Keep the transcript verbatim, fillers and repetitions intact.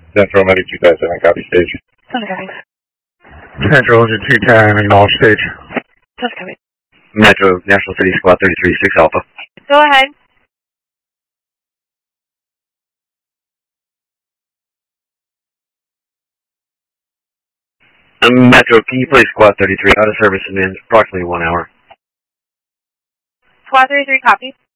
Central Medic two thousand seven, copy stage. Sounds copy. Central Engine two ten, acknowledge stage. Sounds copy. Metro, National City Squad thirty-three, six Alpha. Go ahead. Um, Metro, can you play Squad thirty-three out of service in approximately one hour? Squad thirty-three, copy.